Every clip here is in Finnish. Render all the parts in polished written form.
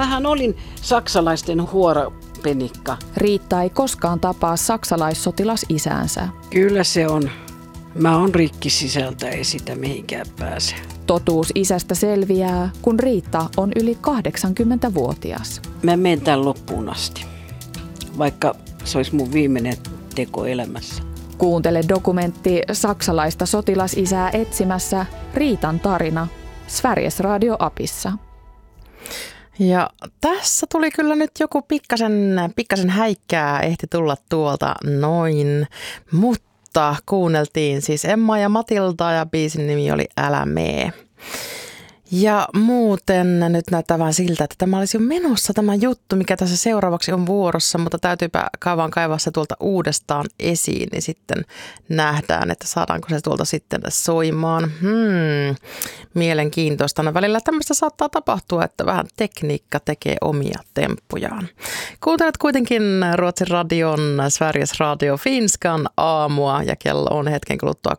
vähän olin saksalaisten huoropenikka. Riitta ei koskaan tapaa saksalaissotilas isäänsä. Kyllä se on. Mä oon rikki sisältä, ei sitä mihinkään pääse. Totuus isästä selviää, kun Riitta on yli 80-vuotias. Mä menen tämän loppuun asti, vaikka se olisi mun viimeinen teko elämässä. Kuuntele dokumentti saksalaista sotilasisää etsimässä Riitan tarina Sveriges Radio-apissa. Ja tässä tuli kyllä nyt joku pikkasen häikkää ehti tulla tuolta noin, mutta kuunneltiin siis Emma ja Matilda ja biisin nimi oli Älä mee. Ja muuten nyt näyttää vähän siltä, että tämä olisi jo menossa tämä juttu, mikä tässä seuraavaksi on vuorossa, mutta täytyypä kaivaa se tuolta uudestaan esiin, niin sitten nähdään, että saadaanko se tuolta sitten soimaan. Mielenkiintoista. No välillä tämmöistä saattaa tapahtua, että vähän tekniikka tekee omia temppujaan. Kuuntelet kuitenkin Ruotsin radion Sveriges Radio Finskan aamua ja kello on hetken kuluttua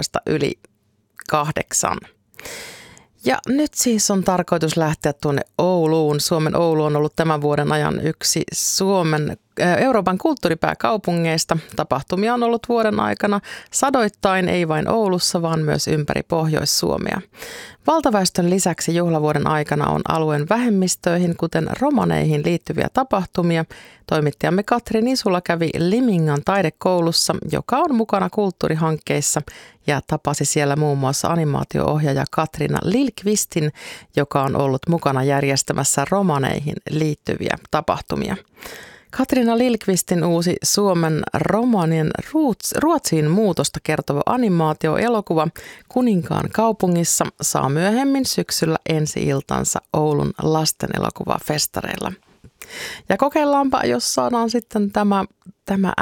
8:16. Ja nyt siis on tarkoitus lähteä tuonne Ouluun. Suomen Oulu on ollut tämän vuoden ajan yksi Euroopan kulttuuripääkaupungeista. Tapahtumia on ollut vuoden aikana sadoittain, ei vain Oulussa, vaan myös ympäri Pohjois-Suomea. Valtaväestön lisäksi juhlavuoden aikana on alueen vähemmistöihin, kuten romaneihin liittyviä tapahtumia. Toimittajamme Katri Nisula kävi Limingan taidekoulussa, joka on mukana kulttuurihankkeissa, ja tapasi siellä muun muassa animaatio-ohjaaja Katrina Lilkvistin, joka on ollut mukana järjestämässä romaneihin liittyviä tapahtumia. Katrina Lilkvistin uusi Suomen romanien Ruotsiin muutosta kertova animaatioelokuva Kuninkaan kaupungissa saa myöhemmin syksyllä ensi-iltansa Oulun lastenelokuvafestareilla. Ja kokeillaanpa, jos saadaan sitten tämä